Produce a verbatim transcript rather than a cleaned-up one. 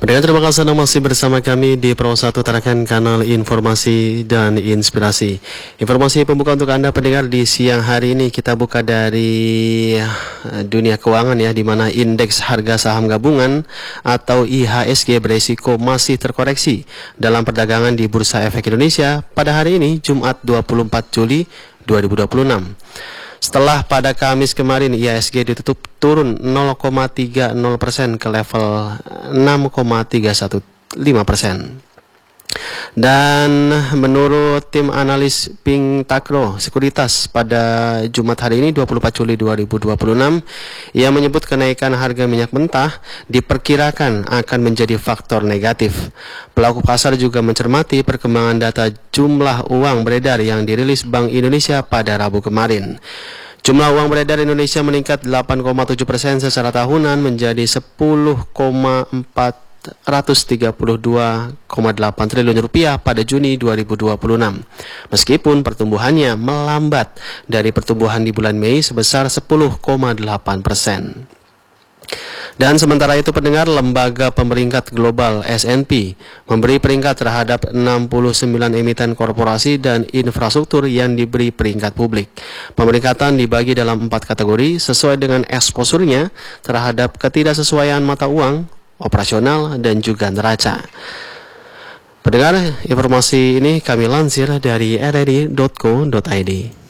Pendengar, terima kasih Anda masih bersama kami di Pro satu Tarakan, kanal informasi dan inspirasi. Informasi pembuka untuk Anda pendengar di siang hari ini, kita buka dari dunia keuangan ya, di mana indeks harga saham gabungan atau I H S G beresiko masih terkoreksi dalam perdagangan di Bursa Efek Indonesia pada hari ini, Jumat dua puluh empat Juli dua ribu dua puluh enam. Setelah pada Kamis kemarin I H S G ditutup turun nol koma tiga nol persen ke level enam koma tiga satu lima persen. Dan menurut tim analis Ping Takro Sekuritas pada Jumat hari ini dua puluh empat Juli dua ribu dua puluh enam, ia menyebut kenaikan harga minyak mentah diperkirakan akan menjadi faktor negatif. Pelaku pasar juga mencermati perkembangan data jumlah uang beredar yang dirilis Bank Indonesia pada Rabu kemarin. Jumlah uang beredar Indonesia meningkat delapan koma tujuh persen secara tahunan menjadi sepuluh koma empat tiga dua koma delapan triliun rupiah pada Juni dua ribu dua puluh enam. Meskipun pertumbuhannya melambat dari pertumbuhan di bulan Mei sebesar sepuluh koma delapan persen. Dan sementara itu pendengar, lembaga pemeringkat global S and P memberi peringkat terhadap enam puluh sembilan emiten korporasi dan infrastruktur yang diberi peringkat publik. Pemeringkatan dibagi dalam empat kategori sesuai dengan eksposurnya terhadap ketidaksesuaian mata uang, operasional, dan juga neraca. Pendengar, informasi ini kami lansir dari r r i dot co dot i d.